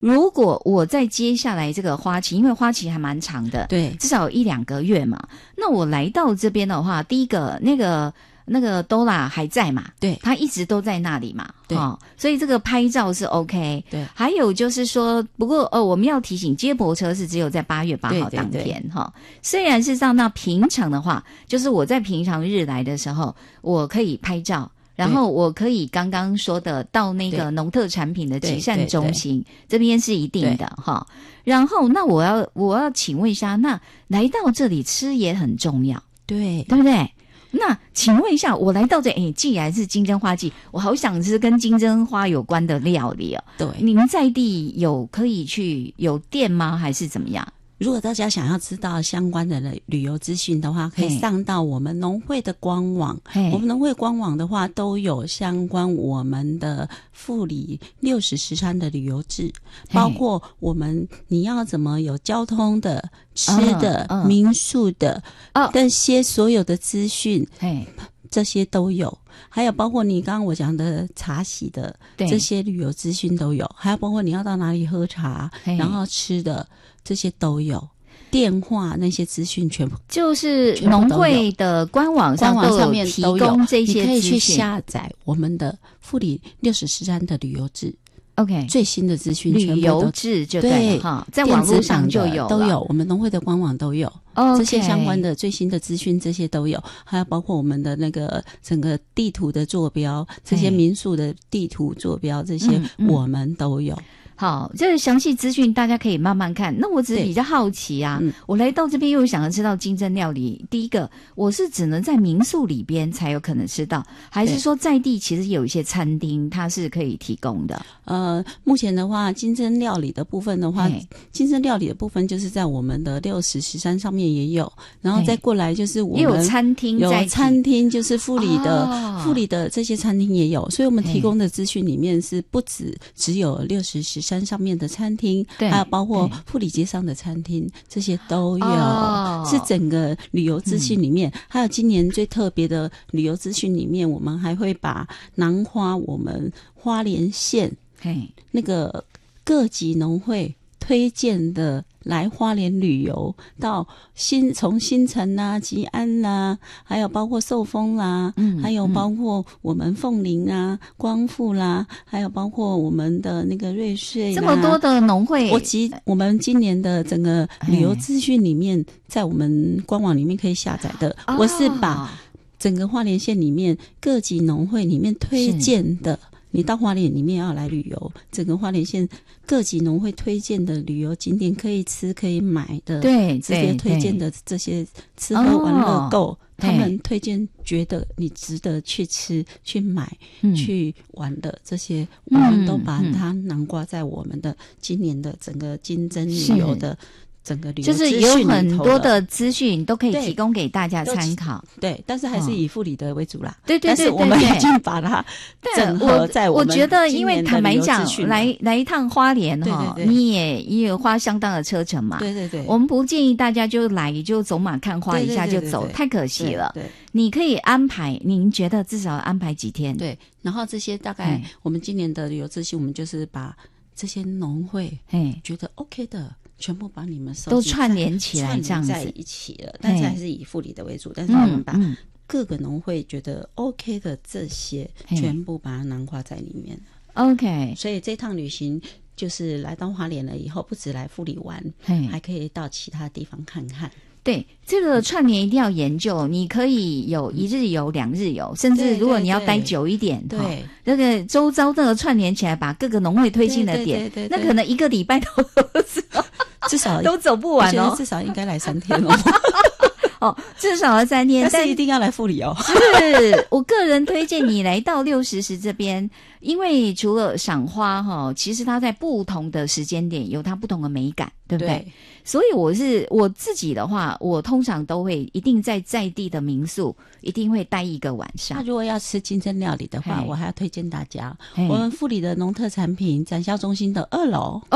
如果我在接下来这个花期，因为花期还蛮长的， 对， 至少有1-2个月嘛，那我来到这边的话，第一个那个Dora 还在嘛， 对， 他一直都在那里嘛， 对， 所以这个拍照是 OK。 对， 还有就是说，不过我们要提醒，接驳车是只有在8月8号当天哈。虽然是上到平常的话，就是我在平常日来的时候，我可以拍照。然后我可以刚刚说的到那个农特产品的集散中心这边是一定的哈。然后那我要请问一下，那来到这里吃也很重要，对不对？那请问一下，我来到这既然是金针花季，我好想吃跟金针花有关的料理哦。 对， 您在地可以去有店吗？还是怎么样？ 如果大家想要知道相关的旅游资讯的话，可以上到我们农会的官网。我们农会官网的话，都有相关我们的富里6013的旅游志，包括你要怎么有交通的、吃的、民宿的这些所有的资讯。这些都有，还有包括你刚刚我讲的茶席的这些旅游资讯都有，还有包括你要到哪里喝茶，然后吃的这些都有，电话那些资讯全部就是农会的官网上面提供这些资讯， 你可以去下载我们的富里6013的旅游志。 OK， 最新的资讯旅游志就对了哈，在网络上就有都有，我们农会的官网都有。这些相关的最新的资讯，这些都有，还有包括我们的那个整个地图的坐标，这些民宿的地图坐标，这些我们都有。 好，这个详细资讯大家可以慢慢看。那我只是比较好奇啊，我来到这边又想要吃到金针料理。第一个，我是只能在民宿里边才有可能吃到，还是说在地其实有一些餐厅它是可以提供的？ 目前的话，金针料理的部分的话，金针料理的部分就是在我们的6013上面也有，然后再过来就是我们也有餐厅， 有餐厅就是富里的这些餐厅也有，所以我们提供的资讯里面是不只有6013上面的餐厅，还有包括富里街上的餐厅，这些都有，是整个旅游资讯里面。还有今年最特别的旅游资讯里面，我们还会把囊括我们花莲县那个各级农会推荐的来花莲旅游，到从新城啦、吉安啦，还有包括寿丰啦，还有包括我们凤林啊、光复啦，还有包括我们的那个瑞穗啦， 这么多的农会， 我们今年的整个旅游资讯里面，在我们官网里面可以下载的，我是把整个花莲县里面各级农会里面推荐的。你到花莲里面要来旅游，整个花莲县各级农会推荐的旅游景点，可以吃可以买的，对，这些推荐的这些吃喝玩乐购，他们推荐觉得你值得去吃、去买、去玩的这些，我们都把它囊括在我们的今年的整个金针旅游的整个旅游就是有很多的资讯都可以提供给大家参考， 对，但是还是以富里的为主啦。 对， 但是我们已经把它整合在我觉得，因为坦白讲，来一趟花莲哈，你也有花相当的车程嘛。对，我们不建议大家就走马看花一下就走，太可惜了。对，你可以安排，您觉得至少安排几天？ 对，然后这些大概我们今年的旅游资讯，我们就是把这些农会觉得 OK 的。全部把你们都串联起来，这样子在一起了，但是还是以富里的为主。但是我们把各个农会觉得 OK 的这些，全部把它囊括在里面。 OK， 所以这趟旅行就是来到花莲了以后，不止来富里玩，还可以到其他地方看看。 对，这个串联一定要研究，你可以有1日游、2日游，甚至如果你要待久一点，对，那个周遭这个串联起来，把各个农会推荐的点，那可能1个礼拜都至少都走不完哦， 至少应该来3天哦。 至少要3天， 但是一定要来富里哦。 是我个人推荐你来到60这边，因为除了赏花其实它在不同的时间点有它不同的美感，对不对？所以我自己的话，我通常都会一定在地的民宿一定会待1个晚上。 那如果要吃金针料理的话，我还要推荐大家我们富里的农特产品展销中心的2楼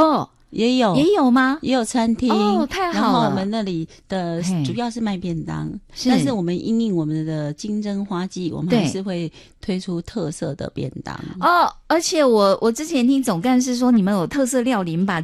也有吗？ 也有餐厅哦，太好了。 然后我们那里的主要是卖便当，但是我们因应我们的金针花季，我们还是会推出特色的便当。 哦，而且我之前听总干事说，你们有特色料理，把